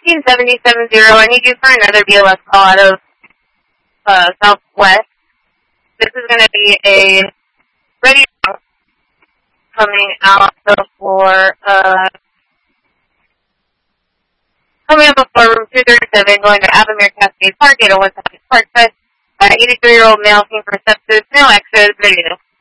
15770, I need you for another BLS call out of Southwest. This is going to be a radio coming out before room 237, going to Avamere Cascade Park, 801 Park Fest. 83-year-old male looking for sepsis, no extras, video.